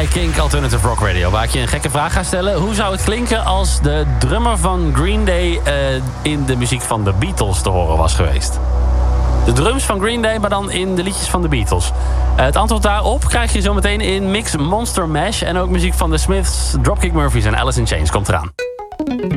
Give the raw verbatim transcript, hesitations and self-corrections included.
bij Kink Alternative Rock Radio, waar ik je een gekke vraag ga stellen. Hoe zou het klinken als de drummer van Green Day uh, in de muziek van de Beatles te horen was geweest? De drums van Green Day, maar dan in de liedjes van de Beatles. Uh, het antwoord daarop krijg je zometeen in Mix Monster Mash. En ook muziek van The Smiths, Dropkick Murphys en Alice in Chains komt eraan.